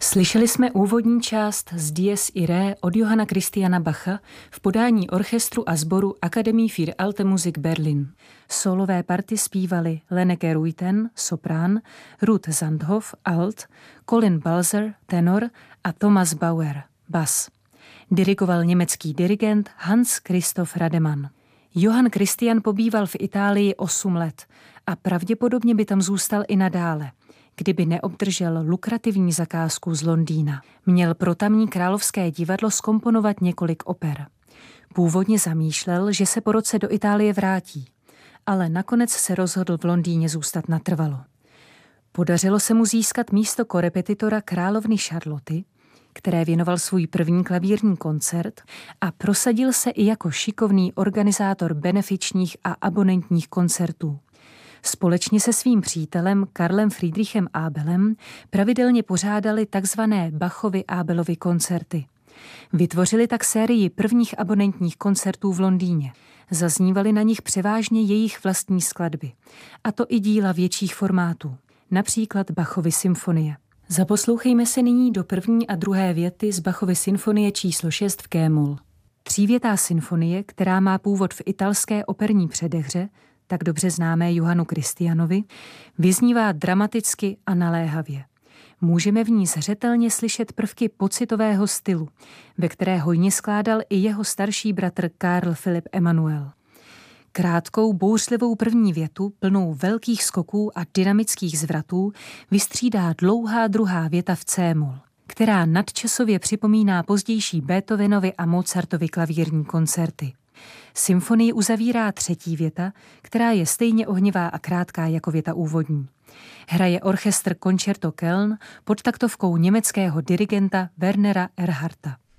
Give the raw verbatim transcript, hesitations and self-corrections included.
Slyšeli jsme úvodní část z Dies Irae od Johanna Christiana Bacha v podání orchestru a sboru Akademie für Alte Musik Berlin. Solové party zpívali Lenneke Ruijten, soprán, Ruth Zandhoff, alt, Colin Balzer, tenor a Thomas Bauer, bas. Dirigoval německý dirigent Hans Christoph Rademann. Johann Christian pobýval v Itálii osm let a pravděpodobně by tam zůstal i nadále, kdyby neobdržel lukrativní zakázku z Londýna. Měl pro tamní královské divadlo zkomponovat několik oper. Původně zamýšlel, že se po roce do Itálie vrátí, ale nakonec se rozhodl v Londýně zůstat natrvalo. Podařilo se mu získat místo korepetitora královny Charloty, které věnoval svůj první klavírní koncert, a prosadil se i jako šikovný organizátor benefičních a abonentních koncertů. Společně se svým přítelem Karlem Friedrichem Abelem pravidelně pořádali takzvané Bachovy Abelovy koncerty. Vytvořili tak sérii prvních abonentních koncertů v Londýně. Zaznívaly na nich převážně jejich vlastní skladby, a to i díla větších formátů, například Bachovy symfonie. Zaposlouchejme se nyní do první a druhé věty z Bachovy symfonie číslo šest v K-moll. Třívětá symfonie, která má původ v italské operní předehře, tak dobře známé Johannu Christianovi, vyznívá dramaticky a naléhavě. Můžeme v ní zřetelně slyšet prvky pocitového stylu, ve které hojně skládal i jeho starší bratr Karl Philipp Emanuel. Krátkou, bouřlivou první větu, plnou velkých skoků a dynamických zvratů, vystřídá dlouhá druhá věta v C-moll, která nadčasově připomíná pozdější Beethovenovy a Mozartovy klavírní koncerty. Symfonii uzavírá třetí věta, která je stejně ohnivá a krátká jako věta úvodní. Hraje orchestr Concerto Köln pod taktovkou německého dirigenta Wernera Erharta.